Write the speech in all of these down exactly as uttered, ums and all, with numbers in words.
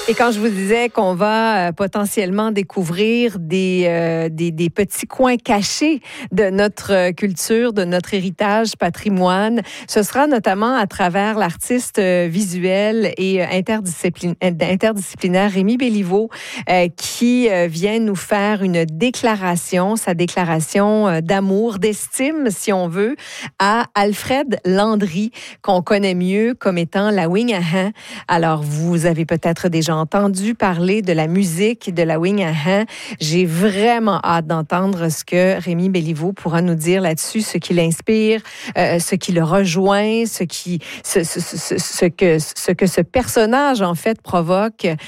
Et quand je vous disais qu'on va euh, potentiellement découvrir des, euh, des, des petits coins cachés de notre culture, de notre héritage, patrimoine, ce sera notamment à travers l'artiste visuel et interdisciplin- interdisciplinaire Rémi Béliveau euh, qui euh, vient nous faire une déclaration, sa déclaration d'amour, d'estime, si on veut, à Alfred Landry, qu'on connaît mieux comme étant la Wingaha. Alors, vous avez peut-être déjà entendu parler de la musique de la Wingaha. J'ai vraiment hâte d'entendre ce que Rémi Béliveau pourra nous dire là-dessus, ce qui l'inspire, euh, ce qui le rejoint, ce qui, ce, ce, ce, ce que, ce que ce personnage en fait provoque euh,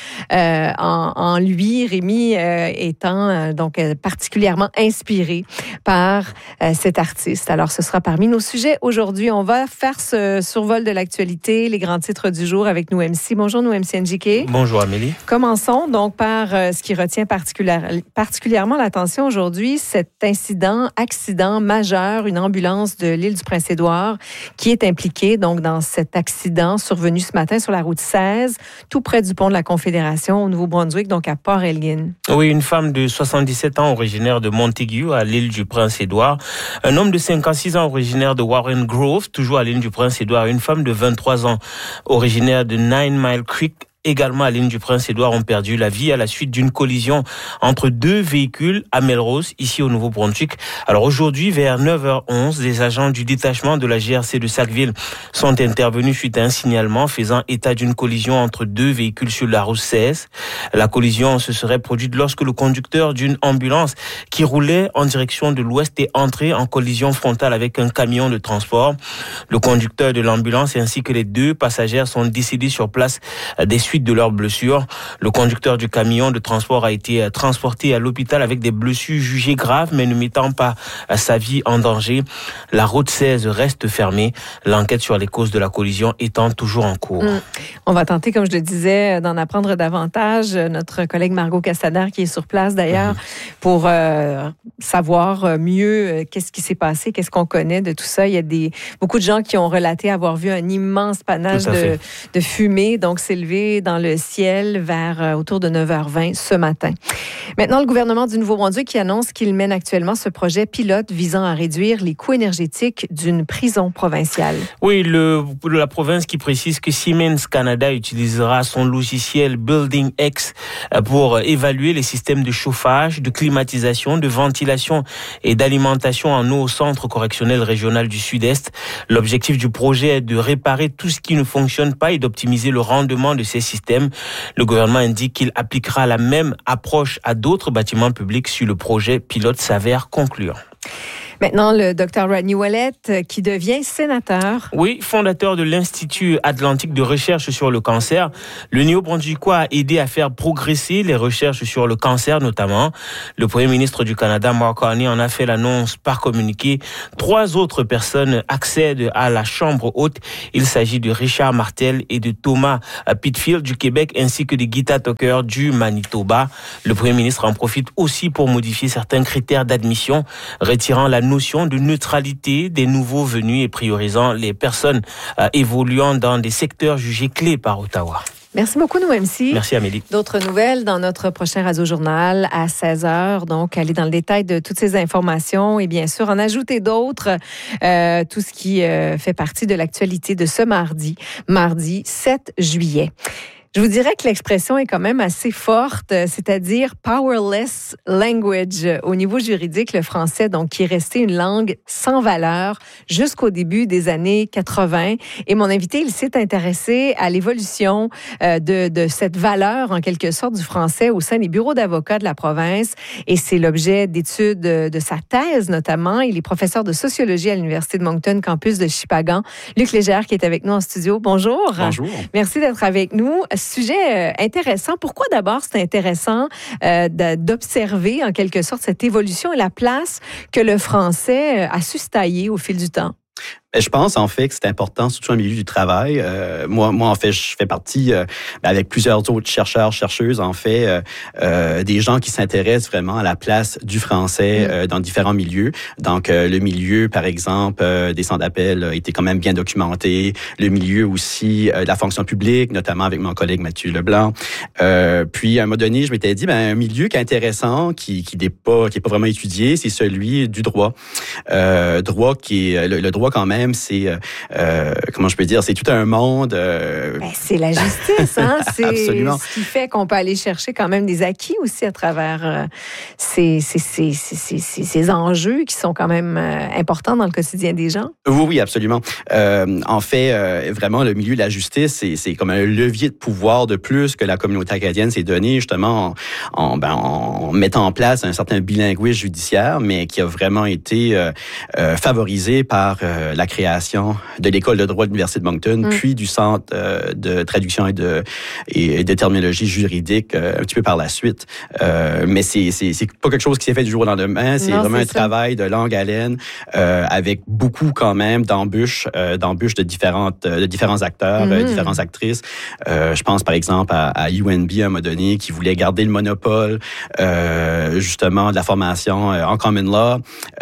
en, en lui. Rémi euh, étant euh, donc euh, particulièrement inspiré par euh, cet artiste. Alors, ce sera parmi nos sujets aujourd'hui. On va faire ce survol de l'actualité, les grands titres du jour avec nous M C. Bonjour, nous M C N J K. Bonjour, Amélie. Commençons donc par euh, ce qui retient particulière, particulièrement l'attention aujourd'hui, cet incident, accident majeur, une ambulance de l'île du Prince-Édouard qui est impliquée donc dans cet accident survenu ce matin sur la route seize, tout près du pont de la Confédération au Nouveau-Brunswick, donc à Port-Elgin. Oui, une femme de soixante-dix-sept ans originaire de Montague à l'île du Prince-Édouard, un homme de cinquante-six ans originaire de Warren Grove, toujours à l'île du Prince-Édouard, une femme de vingt-trois ans originaire de Nine Mile Creek, également à l'île du Prince-Édouard, ont perdu la vie à la suite d'une collision entre deux véhicules à Melrose, ici au Nouveau-Brunswick. Alors aujourd'hui, vers neuf heures onze, les agents du détachement de la G R C de Sackville sont intervenus suite à un signalement faisant état d'une collision entre deux véhicules sur la route seize. La collision se serait produite lorsque le conducteur d'une ambulance qui roulait en direction de l'ouest est entré en collision frontale avec un camion de transport. Le conducteur de l'ambulance ainsi que les deux passagères sont décédés sur place des suite de leurs blessures. Le conducteur du camion de transport a été transporté à l'hôpital avec des blessures jugées graves mais ne mettant pas sa vie en danger. La route seize reste fermée. L'enquête sur les causes de la collision étant toujours en cours. Mmh. On va tenter, comme je le disais, d'en apprendre davantage. Notre collègue Margot Castaner qui est sur place d'ailleurs mmh. pour euh, savoir mieux qu'est-ce qui s'est passé, qu'est-ce qu'on connaît de tout ça. Il y a des, beaucoup de gens qui ont relaté avoir vu un immense panache de, de fumée donc s'élever dans le ciel vers euh, autour de neuf heures vingt ce matin. Maintenant, le gouvernement du Nouveau-Brunswick qui annonce qu'il mène actuellement ce projet pilote visant à réduire les coûts énergétiques d'une prison provinciale. Oui, le, la province qui précise que Siemens Canada utilisera son logiciel Building X pour évaluer les systèmes de chauffage, de climatisation, de ventilation et d'alimentation en eau au centre correctionnel régional du Sud-Est. L'objectif du projet est de réparer tout ce qui ne fonctionne pas et d'optimiser le rendement de ces systèmes. Le gouvernement indique qu'il appliquera la même approche à d'autres bâtiments publics si le projet pilote s'avère concluant. Maintenant, le docteur Rodney Ouellette, qui devient sénateur. Oui, fondateur de l'Institut Atlantique de recherche sur le cancer. Le Néo-Brunswickois a aidé à faire progresser les recherches sur le cancer, notamment. Le premier ministre du Canada, Mark Carney, en a fait l'annonce par communiqué. Trois autres personnes accèdent à la Chambre haute. Il s'agit de Richard Martel et de Thomas Pitfield du Québec, ainsi que de Gita Tucker du Manitoba. Le premier ministre en profite aussi pour modifier certains critères d'admission, retirant la notion de neutralité des nouveaux venus et priorisant les personnes euh, évoluant dans des secteurs jugés clés par Ottawa. Merci beaucoup, nous, M C. Merci, Amélie. D'autres nouvelles dans notre prochain Radio-Journal à seize heures. Donc, aller dans le détail de toutes ces informations et bien sûr en ajouter d'autres. Euh, tout ce qui euh, fait partie de l'actualité de ce mardi, mardi sept juillet. Je vous dirais que l'expression est quand même assez forte, c'est-à-dire powerless language. Au niveau juridique, le français, donc, qui est resté une langue sans valeur jusqu'au début des années quatre-vingt. Et mon invité, il s'est intéressé à l'évolution euh, de, de cette valeur, en quelque sorte, du français au sein des bureaux d'avocats de la province. Et c'est l'objet d'études de sa thèse, notamment. Il est professeur de sociologie à l'Université de Moncton, campus de Shippagan. Luc Légère, qui est avec nous en studio. Bonjour. Bonjour. Merci d'être avec nous. Sujet intéressant. Pourquoi d'abord c'est intéressant euh, d'observer en quelque sorte cette évolution et la place que le français a su se tailler au fil du temps? Je pense en fait que c'est important, surtout dans le milieu du travail. Euh, moi, moi en fait, je fais partie euh, avec plusieurs autres chercheurs, chercheuses, en fait, euh, euh, des gens qui s'intéressent vraiment à la place du français euh, dans différents milieux. Donc, euh, le milieu, par exemple, euh, des centres d'appel a été quand même bien documenté. Le milieu aussi euh, de la fonction publique, notamment avec mon collègue Mathieu Leblanc. Euh, puis, à un moment donné, je m'étais dit, ben un milieu qui est intéressant, qui qui n'est pas qui est pas vraiment étudié, c'est celui du droit. Euh, droit qui est le, le droit quand même. C'est, euh, comment je peux dire, c'est tout un monde. Euh... Ben, c'est la justice, hein? C'est Absolument. Ce qui fait qu'on peut aller chercher quand même des acquis aussi à travers euh, ces, ces, ces, ces, ces, ces enjeux qui sont quand même euh, importants dans le quotidien des gens. Oui, oui, absolument. Euh, en fait, euh, vraiment, le milieu de la justice, c'est, c'est comme un levier de pouvoir de plus que la communauté acadienne s'est donné, justement, en, en, ben, en mettant en place un certain bilinguisme judiciaire, mais qui a vraiment été euh, euh, favorisé par euh, la création de l'École de droit de l'Université de Moncton, mm. puis du Centre euh, de traduction et de, et de terminologie juridique euh, un petit peu par la suite. Euh, mais c'est, c'est, c'est pas quelque chose qui s'est fait du jour au lendemain. C'est non, vraiment c'est un ça. travail de longue haleine euh, avec beaucoup quand même d'embûches, euh, d'embûches de différentes, de différents acteurs, mm. euh, différentes actrices. Euh, je pense par exemple à, à U N B à un moment donné qui voulait garder le monopole euh, justement de la formation euh, en common law.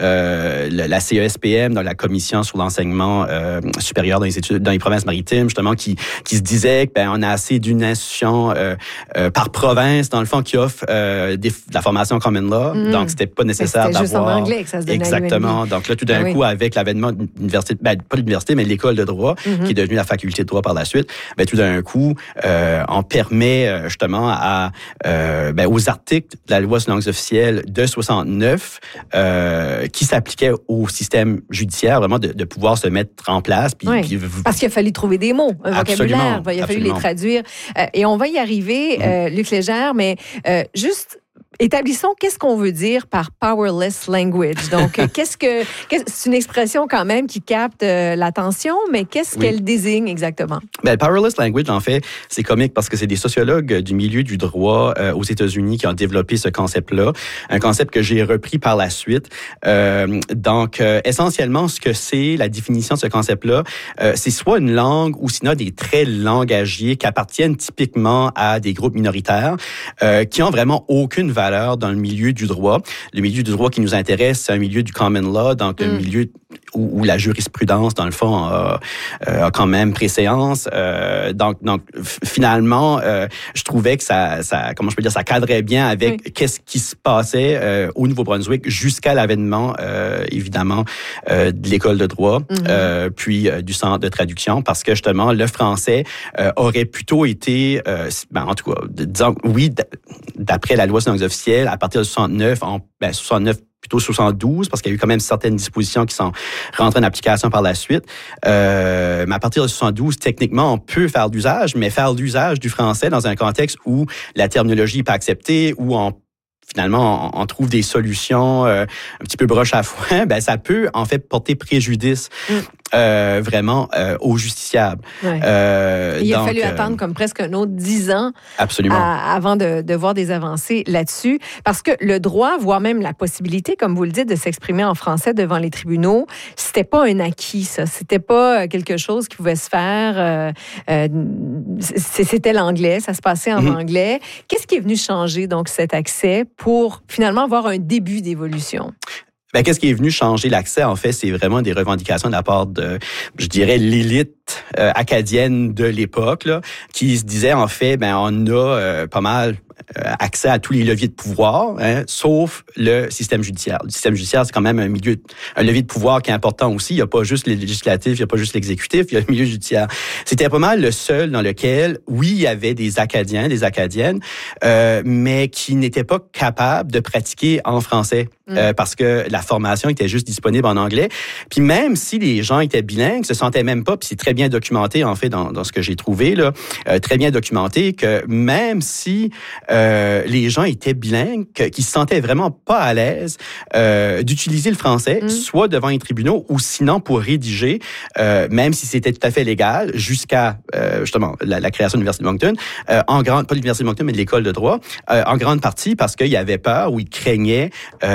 Euh, la, la C E S P M, dans la commission sur l'enseignement euh, supérieur dans les études, dans les provinces maritimes, justement, qui qui se disait que ben on a assez d'une institution euh, euh, par province, dans le fond, qui offre euh, des, de la formation common law. Mm. Donc, c'était pas nécessaire c'était d'avoir. Juste en anglais que ça se donnait. Exactement. Donc là, tout d'un ah, coup, oui. avec l'avènement de l'université, ben, pas l'université, mais l'école de droit, mm-hmm. qui est devenue la faculté de droit par la suite, ben tout d'un coup, euh, on permet justement à euh, ben, aux articles de la loi sur les langues officielles de soixante-neuf euh, qui s'appliquaient au système judiciaire, vraiment de, de pouvoir se mettre en place. Puis, oui, puis, parce qu'il a fallu trouver des mots, un vocabulaire, il a fallu les traduire. Euh, et on va y arriver, euh, Luc Légère, mais euh, juste... Établissons qu'est-ce qu'on veut dire par powerless language. Donc, qu'est-ce que qu'est-ce, c'est une expression quand même qui capte euh, l'attention, mais qu'est-ce oui. qu'elle désigne exactement? Ben, powerless language, en fait, c'est comique parce que c'est des sociologues du milieu du droit euh, aux États-Unis qui ont développé ce concept-là, un concept que j'ai repris par la suite. Euh, donc, euh, essentiellement, ce que c'est la définition de ce concept-là, euh, c'est soit une langue ou sinon des traits langagiers qui appartiennent typiquement à des groupes minoritaires euh, qui ont vraiment aucune valeur dans le milieu du droit. Le milieu du droit qui nous intéresse, c'est un milieu du common law, donc mm. un milieu où, où la jurisprudence, dans le fond, a, a quand même préséance. Euh, donc, donc, finalement, euh, je trouvais que ça, ça, comment je peux dire, ça cadrait bien avec oui. qu'est-ce qui se passait euh, au Nouveau-Brunswick jusqu'à l'avènement, euh, évidemment, euh, de l'école de droit, mm-hmm. euh, puis euh, du centre de traduction, parce que justement, le français euh, aurait plutôt été, euh, ben, en tout cas, disons, oui, d'après la loi sur les langues officielles, à partir de soixante-neuf, en ben, soixante-neuf plutôt soixante-douze, parce qu'il y a eu quand même certaines dispositions qui sont rentrées en application par la suite. Euh, mais à partir de soixante-douze, techniquement, on peut faire l'usage, mais faire l'usage du français dans un contexte où la terminologie n'est pas acceptée, où on finalement, on, on trouve des solutions euh, un petit peu broche à foin, ben ça peut en fait porter préjudice mm. euh, vraiment euh, aux justiciables. Ouais. Euh, Il a donc, fallu euh, attendre comme presque un autre dix ans absolument. À, avant de, de voir des avancées là-dessus, parce que le droit, voire même la possibilité, comme vous le dites, de s'exprimer en français devant les tribunaux, c'était pas un acquis, ça. C'était pas quelque chose qui pouvait se faire. Euh, euh, c'était l'anglais, ça se passait en mm. anglais. Qu'est-ce qui est venu changer donc cet accès pour finalement avoir un début d'évolution? Ben, qu'est-ce qui est venu changer l'accès? En fait, c'est vraiment des revendications de la part de, je dirais, l'élite euh, acadienne de l'époque, là, qui se disait, en fait, ben, on a euh, pas mal euh, accès à tous les leviers de pouvoir, hein, sauf le système judiciaire. Le système judiciaire, c'est quand même un milieu, un levier de pouvoir qui est important aussi. Il n'y a pas juste le législatif, il n'y a pas juste l'exécutif, il y a le milieu judiciaire. C'était pas mal le seul dans lequel, oui, il y avait des Acadiens, des Acadiennes, euh, mais qui n'étaient pas capables de pratiquer en français. Euh, parce que la formation était juste disponible en anglais. Puis même si les gens étaient bilingues, se sentaient même pas, puis c'est très bien documenté en fait dans, dans ce que j'ai trouvé là, euh, très bien documenté que même si euh, les gens étaient bilingues, qui se sentaient vraiment pas à l'aise euh, d'utiliser le français, mmh. soit devant les tribunaux ou sinon pour rédiger, euh, même si c'était tout à fait légal, jusqu'à euh, justement la, la création de l'Université de Moncton, euh, en grande, pas de l'Université de Moncton, mais de l'école de droit, euh, en grande partie parce qu'il y avait peur ou ils craignaient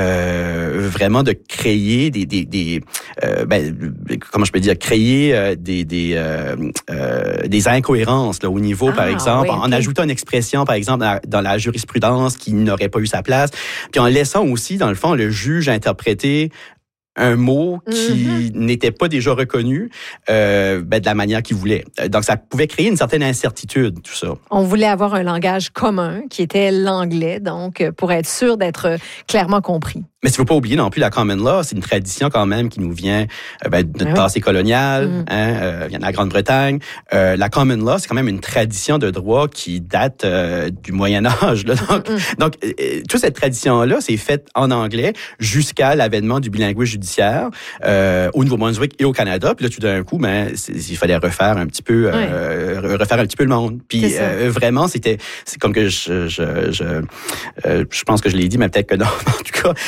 euh, vraiment de créer des, des, des euh, ben, comment je peux dire, créer euh, des des, euh, euh, des incohérences là, au niveau, ah, par exemple, oui, okay. en ajoutant une expression, par exemple, dans la, dans la jurisprudence qui n'aurait pas eu sa place, puis en laissant aussi, dans le fond, le juge interpréter un mot qui mm-hmm. n'était pas déjà reconnu euh, ben, de la manière qu'il voulait. Donc, ça pouvait créer une certaine incertitude, tout ça. On voulait avoir un langage commun, qui était l'anglais, donc, pour être sûr d'être clairement compris. Mais il ne faut pas oublier non plus la common law, c'est une tradition quand même qui nous vient euh, ben, de notre passé colonial, mm. hein, euh, vient de la Grande-Bretagne. Euh, la common law, c'est quand même une tradition de droit qui date euh, du Moyen Âge. Là. Donc, mm-hmm. donc euh, toute cette tradition-là, c'est faite en anglais jusqu'à l'avènement du bilinguisme judiciaire euh, au Nouveau-Brunswick et au Canada. Puis là, tout d'un coup, ben, il fallait refaire un petit peu, euh, ouais. refaire un petit peu le monde. Puis euh, vraiment, c'était, c'est comme que je, je, je, euh, je pense que je l'ai dit, mais peut-être que non. En tout cas.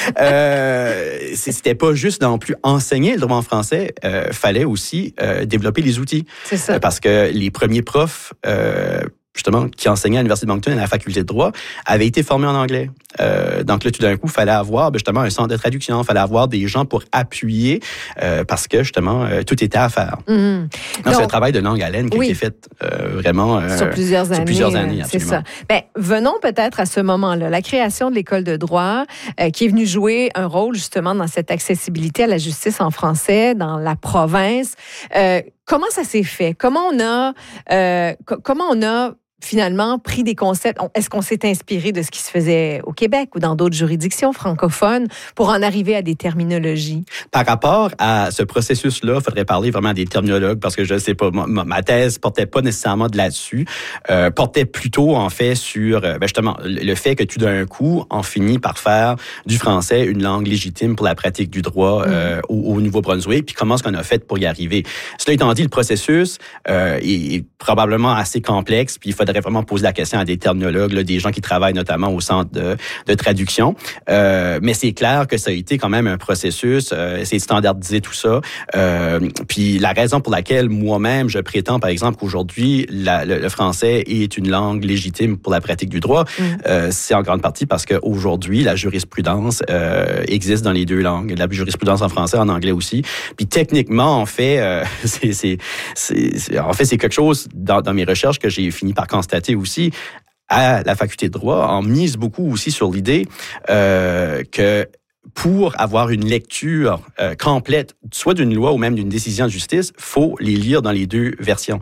Euh, c'était pas juste non plus enseigner le droit en français, euh, fallait aussi euh, développer les outils. C'est ça. Euh, parce que les premiers profs, euh, justement, qui enseignaient à l'Université de Moncton, à la faculté de droit, avaient été formés en anglais. Euh, donc là, tout d'un coup, il fallait avoir justement un centre de traduction, il fallait avoir des gens pour appuyer, euh, parce que justement, euh, tout était à faire. Mm-hmm. Donc, donc, c'est un travail de longue haleine qui oui. a été fait euh, vraiment euh, sur plusieurs années. Sur plusieurs années, c'est ça. Ben, venons peut-être à ce moment-là, la création de l'école de droit, euh, qui est venue jouer un rôle justement dans cette accessibilité à la justice en français dans la province. Euh, comment ça s'est fait? Comment on a, euh, co- comment on a finalement pris des concepts? Est-ce qu'on s'est inspiré de ce qui se faisait au Québec ou dans d'autres juridictions francophones pour en arriver à des terminologies? Par rapport à ce processus-là, il faudrait parler vraiment à des terminologues parce que je ne sais pas, ma, ma thèse portait pas nécessairement de là-dessus, euh, portait plutôt en fait sur ben justement le fait que tout d'un coup, on finit par faire du français une langue légitime pour la pratique du droit euh, mmh. au, au Nouveau-Brunswick, puis comment est-ce qu'on a fait pour y arriver? Cela étant dit, le processus euh, est, est probablement assez complexe, puis il faudrait vraiment poser la question à des terminologues, là, des gens qui travaillent notamment au centre de, de traduction. Euh, mais c'est clair que ça a été quand même un processus, euh, c'est standardisé tout ça. Euh, puis la raison pour laquelle moi-même, je prétends, par exemple, qu'aujourd'hui, la, le, le français est une langue légitime pour la pratique du droit, mmh. euh, c'est en grande partie parce qu'aujourd'hui, la jurisprudence euh, existe dans les deux langues. La jurisprudence en français, en anglais aussi. Puis techniquement, en fait, euh, c'est, c'est, c'est, c'est, en fait, c'est quelque chose dans, dans mes recherches que j'ai fini par constater aussi à la faculté de droit. On mise beaucoup aussi sur l'idée euh, que pour avoir une lecture euh, complète, soit d'une loi ou même d'une décision de justice, faut les lire dans les deux versions.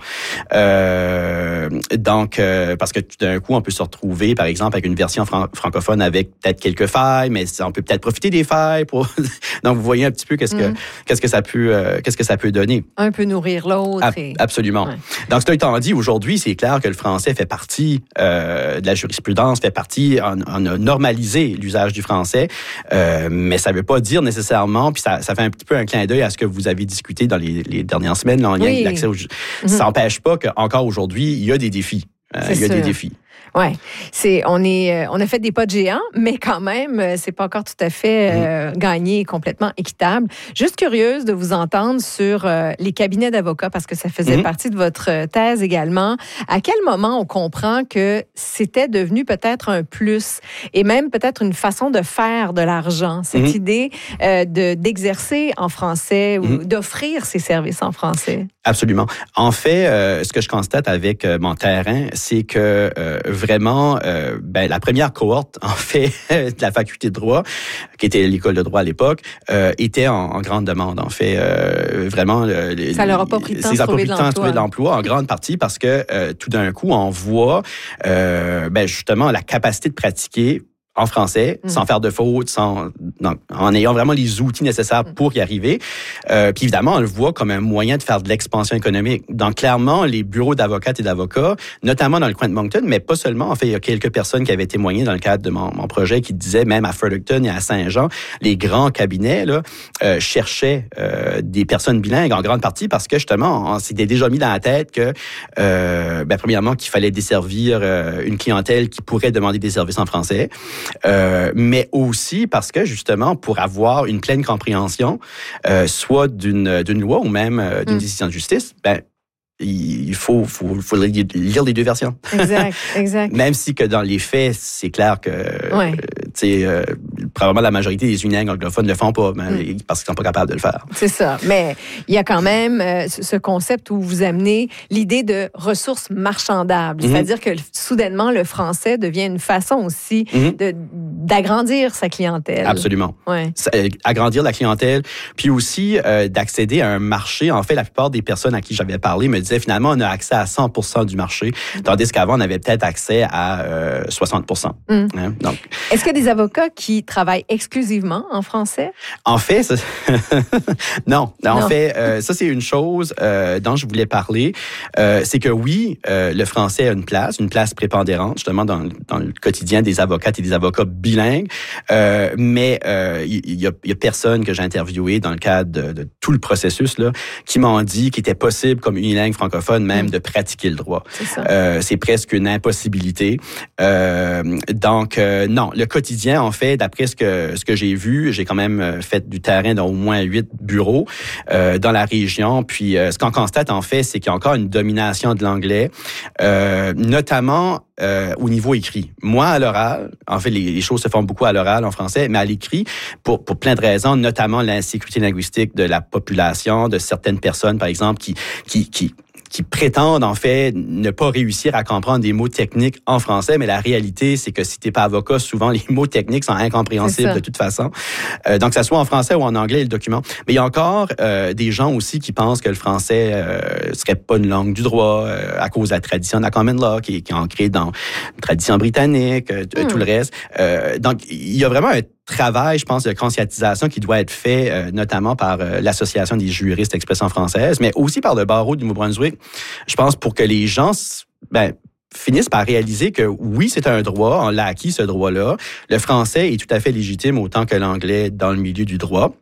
Euh, donc, euh, parce que tout d'un coup, on peut se retrouver, par exemple, avec une version fran- francophone avec peut-être quelques failles, mais on peut peut-être profiter des failles pour. Donc, vous voyez un petit peu qu'est-ce que mmh. qu'est-ce que ça peut euh, qu'est-ce que ça peut donner. Un peu nourrir l'autre. A- et... Absolument. Ouais. Donc, cela étant dit, aujourd'hui, c'est clair que le français fait partie euh, de la jurisprudence, fait partie, on, on a normalisé l'usage du français. Euh, mais ça ne veut pas dire nécessairement, puis ça, ça fait un petit peu un clin d'œil à ce que vous avez discuté dans les, les dernières semaines, là, en lien avec l'accès au juge. Mm-hmm. Ça n'empêche pas qu'encore aujourd'hui, il y a des défis. Euh, il y a sûr. des défis. Ouais, c'est on est on a fait des pas de géants, mais quand même c'est pas encore tout à fait euh, mmh. gagné et complètement équitable. Juste curieuse de vous entendre sur euh, les cabinets d'avocats parce que ça faisait mmh. partie de votre thèse également. À quel moment on comprend que c'était devenu peut-être un plus et même peut-être une façon de faire de l'argent, cette mmh. idée euh, de d'exercer en français ou mmh. d'offrir ses services en français? Absolument. En fait, euh, ce que je constate avec euh, mon terrain, c'est que euh, vraiment, euh, ben, la première cohorte, en fait, de la faculté de droit, qui était l'école de droit à l'époque, euh, était en, en grande demande. En fait, euh, vraiment... Euh, ça leur a pas pris de temps de trouver de l'emploi. trouver de l'emploi, en grande partie parce que euh, tout d'un coup, on voit euh, ben, justement la capacité de pratiquer en français, mmh. sans faire de fautes, sans, non, en ayant vraiment les outils nécessaires pour y arriver. Euh, puis évidemment, on le voit comme un moyen de faire de l'expansion économique. Donc clairement, les bureaux d'avocates et d'avocats, notamment dans le coin de Moncton, mais pas seulement. En fait, il y a quelques personnes qui avaient témoigné dans le cadre de mon, mon projet qui disaient, même à Fredericton et à Saint-Jean, les grands cabinets là, euh, cherchaient euh, des personnes bilingues en grande partie parce que justement, on s'était déjà mis dans la tête que, euh, ben, premièrement, qu'il fallait desservir euh, une clientèle qui pourrait demander des services en français. Euh, mais aussi parce que, justement, pour avoir une pleine compréhension, euh, soit d'une, d'une loi ou même euh, d'une mmh. décision de justice, ben, il faut, faut, faut lire les deux versions. Exact, exact. Même si que dans les faits, c'est clair que, ouais. euh, tu sais, euh, probablement la majorité des unilingues anglophones ne le font pas, mais, mm. parce qu'ils sont pas capables de le faire. C'est ça. Mais il y a quand même euh, ce concept où vous amenez l'idée de ressources marchandables. Mm-hmm. C'est-à-dire que soudainement, le français devient une façon aussi mm-hmm. de, d'agrandir sa clientèle. Absolument. Ouais. Agrandir la clientèle, puis aussi euh, d'accéder à un marché. En fait, la plupart des personnes à qui j'avais parlé me disaient finalement, on a accès à cent pour cent du marché, tandis qu'avant, on avait peut-être accès à euh, soixante pour cent. Mm. Hein? Donc, est-ce qu'il y a des avocats qui travaillent exclusivement en français? En fait, ça... non. En non. fait, euh, ça, c'est une chose euh, dont je voulais parler. Euh, c'est que oui, euh, le français a une place, une place prépondérante, justement, dans, dans le quotidien des avocates et des avocats bilingues. Euh, mais il euh, y, y, a, y a personne que j'ai interviewé dans le cadre de, de tout le processus là, qui m'ont dit qu'il était possible, comme unilingue francophone, même, mmh. de pratiquer le droit. C'est ça. Euh, c'est presque une impossibilité. Euh, donc, euh, non, le quotidien, en fait, d'après ce que ce que j'ai vu, j'ai quand même fait du terrain dans au moins huit bureaux euh, dans la région. Puis, euh, ce qu'on constate, en fait, c'est qu'il y a encore une domination de l'anglais, euh, notamment euh, au niveau écrit. Moi, à l'oral, en fait, les, les choses se font beaucoup à l'oral en français, mais à l'écrit, pour, pour plein de raisons, notamment l'insécurité linguistique de la population, de certaines personnes, par exemple, qui qui qui qui prétendent, en fait, ne pas réussir à comprendre des mots techniques en français, mais la réalité, c'est que si t'es pas avocat, souvent, les mots techniques sont incompréhensibles de toute façon. Euh, donc, que ça soit en français ou en anglais, le document. Mais il y a encore euh, des gens aussi qui pensent que le français euh, serait pas une langue du droit euh, à cause de la tradition de la common law, qui, qui est ancrée dans la tradition britannique, euh, mm. tout le reste. Euh, donc, il y a vraiment un travail, je pense, de conscientisation qui doit être fait, euh, notamment par euh, l'Association des juristes d'expression française, mais aussi par le barreau du Nouveau-Brunswick. Je pense pour que les gens, ben, finissent par réaliser que oui, c'est un droit, on l'a acquis, ce droit-là. Le français est tout à fait légitime autant que l'anglais dans le milieu du droit.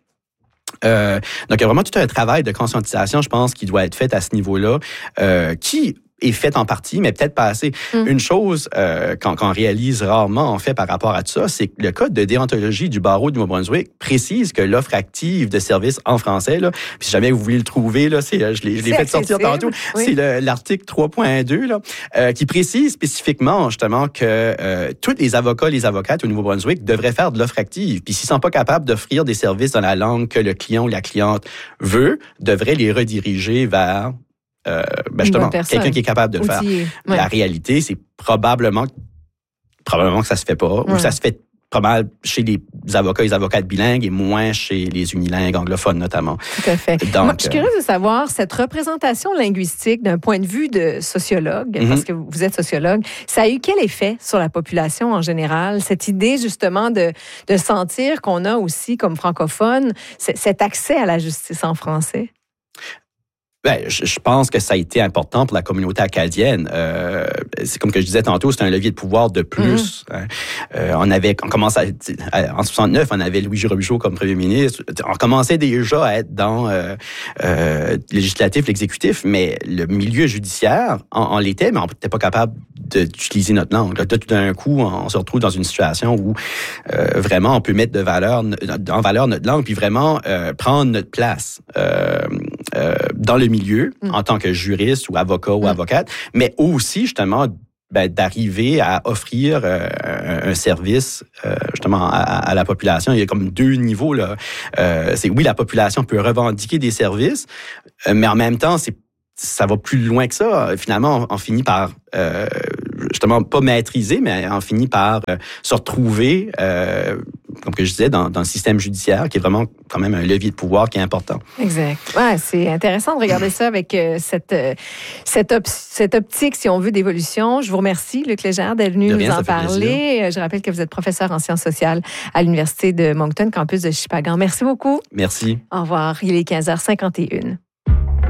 Euh, donc, il y a vraiment tout un travail de conscientisation, je pense, qui doit être fait à ce niveau-là, euh, qui est faite en partie, mais peut-être pas assez. Mm. Une chose euh, qu'on, qu'on réalise rarement, en fait, par rapport à tout ça, c'est que le code de déontologie du barreau du Nouveau-Brunswick précise que l'offre active de services en français, là, puis si jamais vous voulez le trouver, là, c'est, je l'ai, je l'ai fait sortir tantôt, oui. c'est le, l'article trois point deux, là, euh, qui précise spécifiquement, justement, que euh, tous les avocats, les avocates au Nouveau-Brunswick devraient faire de l'offre active. Puis s'ils sont pas capables d'offrir des services dans la langue que le client ou la cliente veut, devraient les rediriger vers Euh, ben justement, quelqu'un qui est capable de le faire. Ouais. La réalité, c'est probablement, probablement que ça se fait pas, ouais. ou ça se fait probablement chez les avocats et les avocates bilingues et moins chez les unilingues anglophones, notamment. Tout à fait. Donc, moi, je suis curieuse de savoir, cette représentation linguistique d'un point de vue de sociologue, mm-hmm. parce que vous êtes sociologue, ça a eu quel effet sur la population en général? Cette idée, justement, de, de sentir qu'on a aussi, comme francophone, cet accès à la justice en français? Ben, je, je pense que ça a été important pour la communauté acadienne. Euh, c'est comme que je disais tantôt, c'est un levier de pouvoir de plus. Mmh. Hein. Euh, on avait, on commence à, à, en soixante-neuf, on avait Louis Robichaud comme premier ministre. On commençait déjà à être dans euh, euh, législatif, l'exécutif, mais le milieu judiciaire, on, on l'était, mais on n'était pas capable de, d'utiliser notre langue. Là, tout d'un coup, on se retrouve dans une situation où euh, vraiment on peut mettre de valeur, en valeur notre langue, puis vraiment euh, prendre notre place euh, euh, dans le milieu, mm. en tant que juriste ou avocat ou mm. avocate, mais aussi, justement, ben, d'arriver à offrir euh, un, un service, euh, justement, à, à la population. Il y a comme deux niveaux, là. Euh, c'est, oui, la population peut revendiquer des services, euh, mais en même temps, c'est ça va plus loin que ça. Finalement, on, on finit par, euh, justement, pas maîtriser, mais on finit par euh, se retrouver, euh, comme que je disais, dans, dans le système judiciaire, qui est vraiment quand même un levier de pouvoir qui est important. Exact. Ouais, c'est intéressant de regarder ça avec euh, cette, euh, cette, op- cette optique, si on veut, d'évolution. Je vous remercie, Luc Légère, d'être venu De nous rien, en parler. Plaisir. Je rappelle que vous êtes professeur en sciences sociales à l'Université de Moncton, campus de Shippagan. Merci beaucoup. Merci. Au revoir. Il est quinze heures cinquante et une.